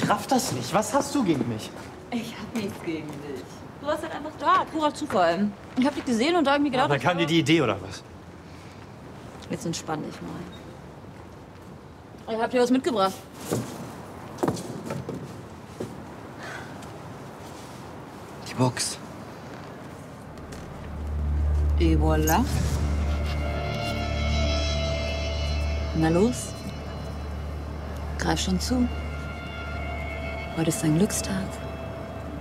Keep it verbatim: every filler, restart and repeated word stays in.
Ich raff das nicht. Was hast du gegen mich? Ich hab nichts gegen dich. Du warst halt einfach da, purer Zufall. Ich hab dich gesehen und da irgendwie gedacht... Aber kam dir die Idee, oder was? Jetzt entspann dich mal. Ich hab dir was mitgebracht. Die Box. Et voilà. Na los. Greif schon zu. Heute ist dein Glückstag.